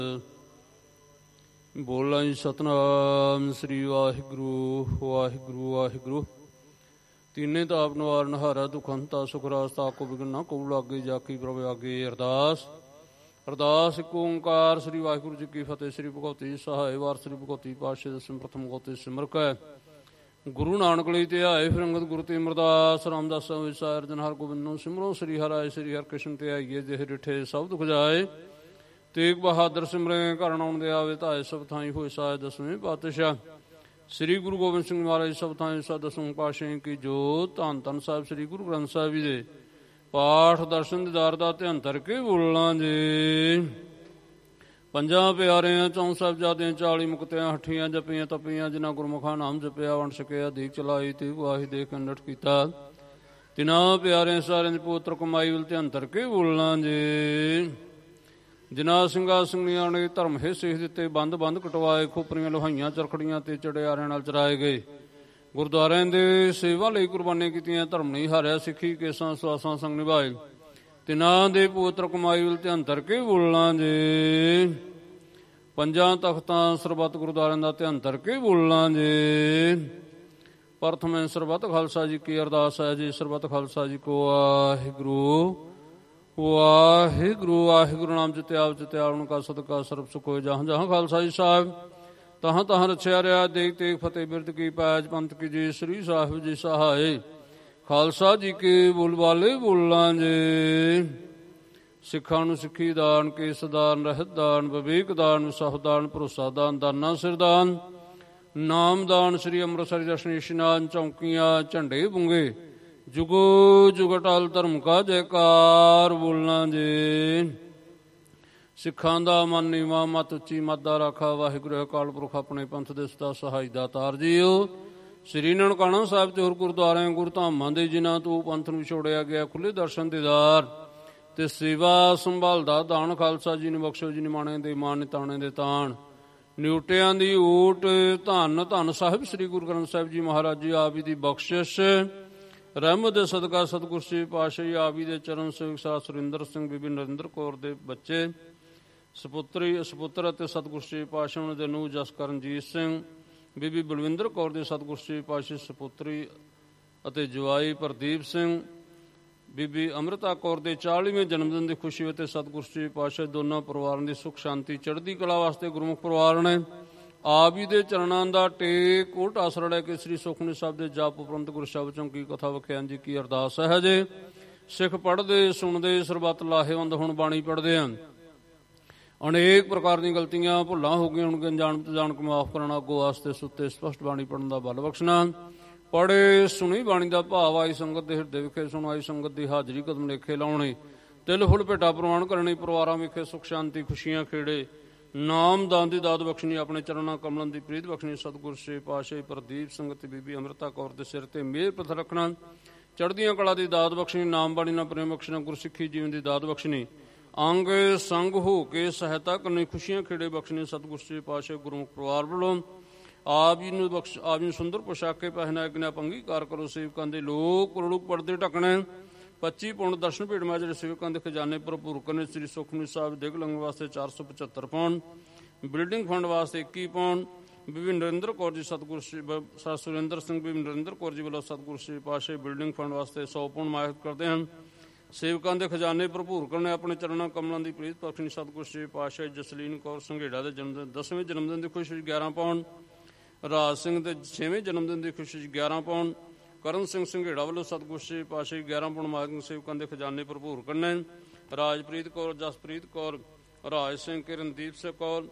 ਬੋਲਾਂ ਜੀ ਸਤਨਾਮ ਸ੍ਰੀ ਵਾਹਿਗੁਰੂ ਵਾਹਿਗੁਰੂ ਵਾਹਿਗੁਰੂ। ਤੀਨੇ ਤਾਪ ਨਿਵਾਰਨ ਹਾਰਾ ਦੁਖੰਤਾ ਸੁਖ ਰਾਸ ਤਾਕੋ ਬਿਗਨ ਨਾ ਕਉ ਲਾਗੇ ਜਾਕੀ ਪ੍ਰਭ ਆਗੇ। ਅਰਦਾਸ ਅਰਦਾਸ ਇੱਕ ਓਂਕਾਰ ਸ੍ਰੀ ਵਾਹਿਗੁਰੂ ਜੀ ਕੀ ਫਤਿਹ। ਸ੍ਰੀ ਭਗਵਤੀ ਸਹਾਇ ਵਾਰ ਸ੍ਰੀ ਭਗਵਤੀ ਪਾਤਸ਼ਾਹ ਦਸਮ ਪ੍ਰਥਮ ਗੋਤੇ ਸਿਮਰਕ ਹੈ। ਗੁਰੂ ਨਾਨਕ ਲਈ ਧਿਆਏ ਫਿਰ ਅੰਗਦ ਗੁਰੂ ਤੇ ਅਮਰਦਾਸ ਰਾਮਦਾਸ ਵਿਚਾਰ ਜਨ ਹਰ ਗੋਬਿੰਦੋ ਸਿਮਰੋ ਸ੍ਰੀ ਹਰਿ ਸ੍ਰੀ ਹਰਿ ਕ੍ਰਿਸ਼ਨ ਧਿਆਈਏ। ਜਿਹ ਡਿਠੇ ਸਭ ਦੁਖ ਜਾਏ ਤੇਗ ਬਹਾਦਰ ਸਿਮਰੇ ਘਰ ਆਉਣ ਦੇ ਆਵੇ ਧਾਏ ਸਭ ਥਾਈ ਹੋਏ ਸਾਇ ਦਸਵੇਂ ਪਾਤਸ਼ਾਹ। ਸ੍ਰੀ ਗੁਰੂ ਗੋਬਿੰਦ ਸਿੰਘ ਮਹਾਰਾਜ ਸਭ ਥਾਈ ਸਾ ਦਸਵੇਂ ਪਾਤਸ਼ਾਹ ਕੀ ਜੋਤ। ਧੰਨ ਧੰਨ ਸਾਹਿਬ ਸ੍ਰੀ ਗੁਰੂ ਗ੍ਰੰਥ ਸਾਹਿਬ ਜੀ ਦੇ ਪਾਠ ਦਰਸ਼ਨ ਦੀਦਾਰ ਦਾ ਧਿਆਨ ਧਰ ਕੇ ਬੋਲਣਾ ਜੀ। ਪੰਜਾਂ ਪਿਆਰਿਆਂ ਚੌਂ ਸਾਹਿਬਜ਼ਾਦਿਆਂ 40 ਮੁਕਤਿਆਂ ਹੱਠੀਆਂ ਜਪੀਆਂ ਤਪੀਆਂ ਜਿਨ੍ਹਾਂ ਗੁਰਮੁਖਾਂ ਨਾਮ ਜਪਿਆ ਵੰਡ ਸਕਿਆ ਦੀਕ ਚਲਾਈ ਤੇ ਵਾਹੀ ਦੇ ਕੰਡਟ ਕੀਤਾ। ਤਿਨਾਂ ਪਿਆਰਿਆਂ ਸਾਰਿਆਂ ਦੀ ਪੋਤਰ ਕਮਾਈ ਵੱਲ ਧਿਆਨ ਧਰ ਕੇ ਬੋਲਣਾ ਜੀ। ਜਿਨ੍ਹਾਂ ਸਿੰਘਾਂ ਸਿੰਘਣੀਆਂ ਨੇ ਧਰਮ ਹਿੱਸੇ ਦਿੱਤੇ ਬੰਦ ਬੰਦ ਕਟਵਾਏ ਖੋਪਰੀਆਂ ਲੋਹਾਈਆਂ ਚਰਖੜੀਆਂ ਤੇ ਚੜਿਆਰਿਆਂ ਨਾਲ ਚਰਾਏ ਗਏ। ਗੁਰਦੁਆਰਿਆਂ ਦੇ ਸੇਵਾ ਲਈ ਕੁਰਬਾਨੀਆਂ ਕੀਤੀਆਂ ਧਰਮ ਨਹੀਂ ਹਾਰਿਆ ਸਿੱਖੀ ਕੇਸਾਂ ਸਵਾਸਾਂ ਸੰਗ ਨਿਭਾਏ। ਤਿਨਾਂ ਦੇ ਪੋਤਰ ਕਮਾਈ ਵੱਲ ਧਿਆਨ ਧਰ ਕੇ ਬੋਲਣਾ ਜੀ। ਪੰਜਾਂ ਤਖਤਾਂ ਸਰਬੱਤ ਗੁਰਦੁਆਰਿਆਂ ਦਾ ਧਿਆਨ ਧਰ ਕੇ ਬੋਲਣਾ ਜੀ। ਪ੍ਰਥਮੇ ਸਰਬੱਤ ਖਾਲਸਾ ਜੀ ਕੀ ਅਰਦਾਸ ਹੈ ਜੀ। ਸਰਬੱਤ ਖਾਲਸਾ ਜੀ ਕੋ ਵਾਹਿਗੁਰੂ ਵਾਹਿਗੁਰੂ ਵਾਹਿਗੁਰੂ ਨਾਮ ਜਤਿਆ ਜਤਿਆ ਉਹਨਾਂ ਕਾ ਸਦਕਾ ਸਰਬ ਸੁਖ ਹੋਏ। ਜਹਾਂ ਜਹਾਂ ਖਾਲਸਾ ਜੀ ਸਾਹਿਬ ਤਹਾਂ ਤਹਾਂ ਰਛਿਆ ਰਿਹਾ ਦੇਖ ਤੇਗ ਫਤਿਹ ਬਿਰਦ ਕੀ ਪੈਜ ਪੰਥ ਕੀ ਜੀ। ਸ੍ਰੀ ਸਾਹਿਬ ਜੀ ਸਹਾਏ ਖਾਲਸਾ ਜੀ ਕੇ ਬੋਲ ਵਾਲੇ ਬੋਲਾਂ ਜੀ। ਸਿੱਖਾਂ ਨੂੰ ਸਿੱਖੀ ਦਾਨ ਕੇਸ ਦਾਨ ਰਹਿਤ ਦਾਨ ਵਿਵੇਕ ਦਾਨ ਵਿਸਾਹ ਦਾਨ ਭਰੋਸਾ ਦਾਨ ਦਾਨਾ ਸਿਰਦਾਨ ਨਾਮ ਦਾਨ ਸ੍ਰੀ ਅੰਮ੍ਰਿਤਸਰ ਦਰਸ਼ਨ ਇਸ਼ਨਾਨ ਚੌਂਕੀਆਂ ਝੰਡੇ ਬੁੰਗੇ ਜੁਗੋ ਜੁਗ ਅਟਲ ਧਰਮ ਕਾ ਜੈਕਾਰ ਬੋਲਣਾ ਜੀ। ਸਿੱਖਾਂ ਦਾ ਮਨ ਨੀਵਾਂ ਮਤ ਉੱਚੀ ਮਤ ਦਾ ਰਾਖਾ ਵਾਹਿਗੁਰੂ ਅਕਾਲ ਪੁਰਖ ਆਪਣੇ ਪੰਥ ਦੇ ਸਦਾ ਸਹਾਈ ਦਾਤਾਰ ਜੀਓ। ਸ੍ਰੀ ਨਨਕਾਣਾ ਸਾਹਿਬ ਤੇ ਹੋਰ ਗੁਰਦੁਆਰਿਆਂ ਗੁਰਧਾਮਾਂ ਦੇ ਜਿਨ੍ਹਾਂ ਤੋਂ ਪੰਥ ਨੂੰ ਛੋੜਿਆ ਗਿਆ ਖੁੱਲ੍ਹੇ ਦਰਸ਼ਨ ਦੀਦਾਰ ਤੇ ਸੇਵਾ ਸੰਭਾਲਦਾ ਦਾਨ ਖਾਲਸਾ ਜੀ ਨੂੰ ਬਖਸ਼ੋ ਜੀ ਨਿਮਾਣੇ ਦੇ ਮਾਣ ਨਿਤਾਣੇ ਦੇ ਤਾਣ ਨਿਉਟਿਆਂ ਦੀ ਓਟ। ਧੰਨ ਧੰਨ ਸਾਹਿਬ ਸ੍ਰੀ ਗੁਰੂ ਗ੍ਰੰਥ ਸਾਹਿਬ ਜੀ ਮਹਾਰਾਜ ਜੀ ਆਪ ਜੀ ਦੀ ਬਖਸ਼ਿਸ਼ ਰਹਿਮਤ ਦੇ ਸਦਕਾ ਸਤਿਗੁਰੂ ਸ੍ਰੀ ਪਾਤਸ਼ਾਹ ਜੀ ਆਪ ਜੀ ਦੇ ਚਰਨ ਸੇਵਕ ਸਾਧ ਸੁਰਿੰਦਰ ਸਿੰਘ ਬੀਬੀ ਨਰਿੰਦਰ ਕੌਰ ਦੇ ਬੱਚੇ ਸਪੁੱਤਰ ਅਤੇ ਸਤਿਗੁਰੂ ਸ੍ਰੀ ਪਾਤਸ਼ਾਹ ਉਹਨਾਂ ਦੇ ਨੂੰਹ ਜਸ ਕਰਨਜੀਤ ਸਿੰਘ ਬੀਬੀ ਬਲਵਿੰਦਰ ਕੌਰ ਦੇ ਸਤਿਗੁਰੂ ਸ੍ਰੀ ਪਾਤਸ਼ਾਹ ਸਪੁੱਤਰੀ ਅਤੇ ਜਵਾਈ ਪ੍ਰਦੀਪ ਸਿੰਘ ਬੀਬੀ ਅੰਮ੍ਰਿਤਾ ਕੌਰ ਦੇ 40ਵੇਂ ਜਨਮਦਿਨ ਦੀ ਖੁਸ਼ੀ ਅਤੇ ਸਤਿਗੁਰੂ ਸ੍ਰੀ ਪਾਤਸ਼ਾਹ ਦੋਨਾਂ ਪਰਿਵਾਰਾਂ ਦੀ ਸੁੱਖ ਸ਼ਾਂਤੀ ਚੜ੍ਹਦੀ ਕਲਾ ਵਾਸਤੇ ਗੁਰਮੁਖ ਪਰਿਵਾਰ ਨੇ ਆਪ ਜੀ ਦੇ ਚਰਨਾਂ ਦਾ ਟੇਕ ਓਟ ਆਸਰਾ ਲੈ ਕੇ ਸ੍ਰੀ ਸੁਖਮਨੀ ਸਾਹਿਬ ਦੇ ਜਾਪ ਉਪਰੰਤ ਗੁਰੂ ਸ਼ਬਦ ਚੋਂ ਕੀ ਕਥਾ ਵਿਖਿਆਨ ਜੀ ਕੀ ਅਰਦਾਸ ਹੈ ਜੇ। ਸਿੱਖ ਪੜ੍ਹਦੇ ਸੁਣਦੇ ਸਰਬੱਤ ਲਾਹੇਵੰਦ ਹੁਣ ਬਾਣੀ ਪੜ੍ਹਦੇ ਹਨ। ਅਨੇਕ ਪ੍ਰਕਾਰ ਦੀਆਂ ਗਲਤੀਆਂ ਭੁੱਲਾਂ ਹੋ ਗਈਆਂ ਹੁਣ ਜਾਣ ਜਾਣ ਕੇ ਮਾਫ਼ ਕਰਨਾ ਅੱਗੋਂ ਵਾਸਤੇ ਸੁੱਤੇ ਸਪਸ਼ਟ ਬਾਣੀ ਪੜ੍ਹਨ ਦਾ ਬਲ ਬਖਸ਼ਣਾ। ਪੜ੍ਹੇ ਸੁਣੀ ਬਾਣੀ ਦਾ ਭਾਵ ਆਈ ਸੰਗਤ ਦੇ ਹਿਰਦੇ ਵਿਖੇ ਸੁਣਾਈ ਸੰਗਤ ਦੀ ਹਾਜ਼ਰੀ ਕਦਮ ਲੇਖੇ ਲਾਉਣੇ ਤਿਲ ਫੁੱਲ ਭੇਟਾ ਪ੍ਰਵਾਨ ਕਰਨੀ ਪਰਿਵਾਰਾਂ ਵਿਖੇ ਸੁਖ ਸ਼ਾਂਤੀ ਖੁਸ਼ੀਆਂ ਖੇੜੇ ਨਾਮ ਦਾਨ ਦੀ ਦਾਤ ਬਖਸ਼ਣੀ ਆਪਣੇ ਚਰਨਾਂ ਕਮਲਾਂ ਦੀ ਪ੍ਰੀਤ ਬਖਸ਼ਣੀ। ਸਤਿਗੁਰੂ ਸ੍ਰੀ ਪਾਤਸ਼ਾਹ ਪ੍ਰਦੀਪ ਸਿੰਘ ਤੇ ਬੀਬੀ ਅੰਮ੍ਰਿਤਾ ਕੌਰ ਦੇ ਸਿਰ ਤੇ ਮਿਹਰ ਪ੍ਰਥਾ ਰੱਖਣਾ ਚੜ੍ਹਦੀਆਂ ਕਲਾ ਦੀ ਦਾਤ ਬਖਸ਼ਣੀ ਨਾਮ ਬਾਣੀ ਨਾਲ ਪ੍ਰੇਮ ਬਖਸ਼ਣਾ ਗੁਰਸਿੱਖੀ ਜੀਵਨ ਦੀ ਦਾਤ ਬਖਸ਼ਣੀ ਅੰਗ ਸੰਗ ਹੋ ਕੇ ਸਹਾਇਤਾ ਕਰਨੀ ਖੁਸ਼ੀਆਂ ਖੇੜੇ ਬਖਸ਼ਣੀ। ਸਤਿਗੁਰੂ ਸ੍ਰੀ ਪਾਤਸ਼ਾਹ ਗੁਰਮੁਖ ਪਰਿਵਾਰ ਵੱਲੋਂ ਆਪ ਜੀ ਨੂੰ ਆਪ ਜੀ ਨੂੰ ਸੁੰਦਰ ਪੋਸ਼ਾਕੇ ਪਹਿਨਾ ਇੱਕ ਆਪ ਅੰਗੀਕਾਰ ਕਰੋ। ਸੇਵਕਾਂ ਦੇ ਲੋਕ ਕਰੋੜਕ ਪੜਦੇ ਢਕਣੇ 25 ਪੌਂਡ ਦਰਸ਼ਨ ਭੇਟ ਮਾ ਜਿਹੜੇ ਸੇਵਕਾਂ ਦੇ ਖਜ਼ਾਨੇ ਭਰਪੂਰ ਕਰਨੇ। ਸ੍ਰੀ ਸੁਖਮਨੀ ਸਾਹਿਬ ਦਿਗ ਲੰਘ ਵਾਸਤੇ 475 ਪੌਂਡ ਬਿਲਡਿੰਗ ਫੰਡ ਵਾਸਤੇ 21 ਪੌਂਡ ਬੀਬੀ ਨਰਿੰਦਰ ਕੌਰ ਜੀ ਸਤਿਗੁਰੂ ਸ੍ਰੀ ਸੁਰਿੰਦਰ ਸਿੰਘ ਬੀਬੀ ਨਰਿੰਦਰ ਕੌਰ ਜੀ ਵੱਲੋਂ ਸਤਿਗੁਰੂ ਸ੍ਰੀ ਪਾਤਸ਼ਾਹ ਬਿਲਡਿੰਗ ਫੰਡ ਵਾਸਤੇ 100 ਪੌਂਡ ਮਾਹਿਰ ਕਰਦੇ ਹਨ। ਸੇਵਕਾਂ ਦੇ ਖਜ਼ਾਨੇ ਭਰਪੂਰ ਕਰਨੇ ਆਪਣੇ ਚਰਨਾਂ ਕਮਲਾਂ ਦੀ ਪ੍ਰੀਤ ਬਖਸ਼ਣੀ। ਸਤਿਗੁਰੂ ਸ੍ਰੀ ਪਾਤਸ਼ਾਹ ਜਸਲੀਨ ਕੌਰ ਸੰਘੇੜਾ ਦੇ ਜਨਮਦਿਨ 10ਵੇਂ ਜਨਮਦਿਨ ਦੀ ਖੁਸ਼ੀ 11 ਪੌਂਡ ਰਾਜ ਸਿੰਘ ਦੇ 6ਵੇਂ ਜਨਮਦਿਨ ਦੀ ਖੁਸ਼ੀ 11 ਪੌਂਡ ਕਰਨ ਸਿੰਘ ਸੰਘੇੜਾ ਵੱਲੋਂ ਸਤਿਗੁਰੂ ਸ੍ਰੀ ਪਾਤਸ਼ਾਹ 11 ਪੌਂਡ ਮਾਰਗ ਸੇਵਕਾਂ ਦੇ ਖਜ਼ਾਨੇ ਭਰਪੂਰ ਕਰਨੇ। ਰਾਜਪ੍ਰੀਤ ਕੌਰ ਜਸਪ੍ਰੀਤ ਕੌਰ ਰਾਜ ਸਿੰਘ ਕਿਰਨਦੀਪ ਸਿੰਘ ਕੌਰ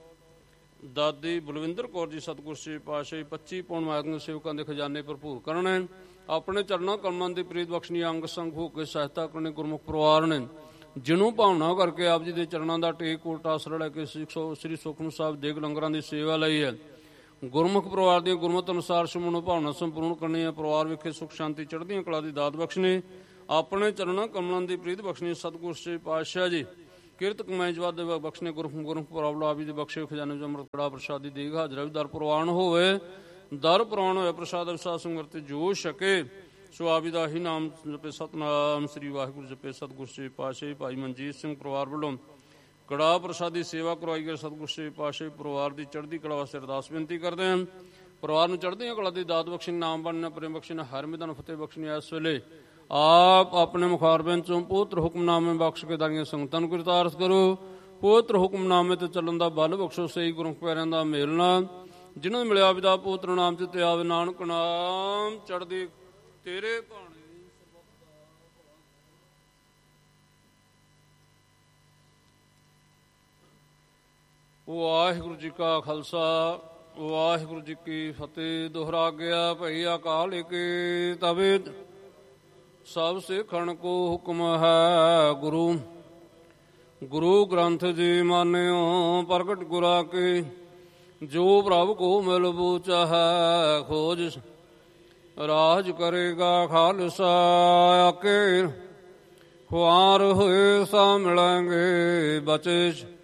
ਦਾਦੀ ਬਲਵਿੰਦਰ ਕੌਰ ਜੀ ਸਤਿਗੁਰੂ ਸ੍ਰੀ ਪਾਤਸ਼ਾਹ 25 ਪੌਂਡ ਮਾਰਗ ਸੇਵਕਾਂ ਦੇ ਖਜ਼ਾਨੇ ਭਰਪੂਰ ਕਰਨੇ ਆਪਣੇ ਚਰਨਾਂ ਕਲਮਾਂ ਦੀ ਪ੍ਰੀਤ ਬਖਸ਼ਣੀ ਅੰਗ ਸੰਗ ਹੋ ਕੇ ਸਹਾਇਤਾ ਕਰਨੇ ਗੁਰਮੁਖ ਪਰਿਵਾਰ ਨੇ ਜਿਹਨੂੰ ਭਾਵਨਾ ਕਰਕੇ ਆਪ ਜੀ ਦੇ ਚਰਨਾਂ ਦਾ ਟੇਕ ਓਟ ਆਸਰਾ ਲੈ ਕੇ ਸ੍ਰੀ ਸੁਖਮਨੀ ਸਾਹਿਬ ਦੇਗ ਲੰਗਰਾਂ ਦੀ ਸੇਵਾ ਲਈ ਹੈ। ਗੁਰਮੁਖ ਪਰਿਵਾਰ ਦੀਆਂ ਗੁਰਮਤਿ ਅਨੁਸਾਰ ਸਮੂਹ ਭਾਵਨਾ ਸੰਪੂਰਨ ਕਰਨੀ ਹੈ। ਪਰਿਵਾਰ ਵਿਖੇ ਸੁਖ ਸ਼ਾਂਤੀ ਚੜ੍ਹਦੀਆਂ ਕਲਾ ਦੀ ਦਾਤ ਬਖਸ਼ਣੀ ਆਪਣੇ ਚਰਨਾਂ ਕਮਲਾਂ ਦੀ ਪ੍ਰੀਤ ਬਖਸ਼ਣੀ। ਸਤਿਗੁਰੂ ਸ੍ਰੀ ਪਾਤਸ਼ਾਹ ਜੀ ਕਿਰਤ ਕਮਾਈ ਜਵਾਦ ਬਖਸ਼ਣੇ ਗੁਰਮੁਖ ਪਰਿਵਾਰ ਆਪ ਜੀ ਦੇ ਬਖਸ਼ੇ ਖਜ਼ਾਨੇ ਵਿੱਚ ਅੰਮ੍ਰਿਤ ਕੜਾ ਪ੍ਰਸ਼ਾਦੀ ਦੇਗ ਹਾਜ਼ਰਾ ਵੀ ਦਰ ਪ੍ਰਵਾਨ ਹੋਵੇ ਦਰ ਪ੍ਰਵਾਨ ਹੋਇਆ ਪ੍ਰਸ਼ਾਦ ਵਿਸਾਸ ਸੰਗਤ ਜੋ ਛਕੇ ਸੋ ਆਪ ਜੀ ਦਾ ਹੀ ਨਾਮ ਜਪੇ ਸਤਨਾਮ ਸ੍ਰੀ ਵਾਹਿਗੁਰੂ ਜਪੇ। ਸਤਿਗੁਰੂ ਸ੍ਰੀ ਪਾਤਸ਼ਾਹ ਭਾਈ ਮਨਜੀਤ ਸਿੰਘ ਪਰਿਵਾਰ ਵੱਲੋਂ ਕੜਾ ਪ੍ਰਸਾਦੀ ਸੇਵਾ ਕਰਵਾਈ ਗਏ ਸਤਿਗੁਰੂ ਸੱਚੇ ਪਾਤਸ਼ਾਹ ਪਰਿਵਾਰ ਦੀ ਚੜ੍ਹਦੀ ਕਲਾ ਵਾਸਤੇ ਅਰਦਾਸ ਬੇਨਤੀ ਕਰਦੇ ਹਨ। ਪਰਿਵਾਰ ਨੂੰ ਚੜ੍ਹਦੀਆਂ ਕਲਾ ਦੀ ਦਾਤ ਬਖਸ਼ਣੀ, ਨਾਮ ਬਣਨਾ, ਪ੍ਰੇਮ ਬਖਸ਼ਣੀ, ਹਰ ਮੈਦਾਨ ਫਤਿਹ ਬਖਸ਼ਣੀ। ਇਸ ਵੇਲੇ ਆਪ ਆਪਣੇ ਮੁਖਾਰਬਿੰਦ ਚੋਂ ਪਵਿੱਤਰ ਹੁਕਮਨਾਮੇ ਬਖਸ਼ ਕੇ ਦਾਰੀਆਂ ਸੰਗਤਾਂ ਨੂੰ ਕਿਰਤਾਰਥ ਕਰੋ। ਪਵਿੱਤਰ ਹੁਕਮਨਾਮੇ ਤੇ ਚੱਲਣ ਦਾ ਬਲ ਬਖਸ਼ੋ। ਸਹੀ ਗੁਰੂ ਪਿਆਰਿਆਂ ਦਾ ਮੇਲਣਾ ਜਿਨ੍ਹਾਂ ਨੂੰ ਮਿਲਿਆ ਪਿਤਾ ਪਵਿੱਤਰ ਨਾਮ ਚ ਤੇ ਆਵੇ ਨਾਨਕ ਨਾਮ ਚੜ੍ਹਦੀ ਤੇਰੇ ਭਾਣੇ। ਵਾਹਿਗੁਰੂ ਜੀ ਕਾ ਖਾਲਸਾ ਵਾਹਿਗੁਰੂ ਜੀ ਕੀ ਫਤਿਹ। ਦੁਹਰਾ ਗਿਆ ਭਈ ਅਕਾਲ ਏਕੇ ਤਬੇ ਸਭ ਸਿੱਖਣ ਕੋ ਹੁਕਮ ਹੈ ਗੁਰੂ। ਗੁਰੂ ਗ੍ਰੰਥ ਜੀ ਮਾਨਿਓ ਪ੍ਰਗਟ ਗੁਰਾ ਕੇ ਜੋ ਪ੍ਰਭ ਕੋ ਮਿਲ ਬੂਚਾ ਹੈ ਖੋਜ ਰਾਜ ਕਰੇਗਾ ਖਾਲਸਾ ਆਕੇ ਖੁਆਰ ਹੋਏ ਸਾ ਮਿਲਾਂਗੇ ਬਚੇ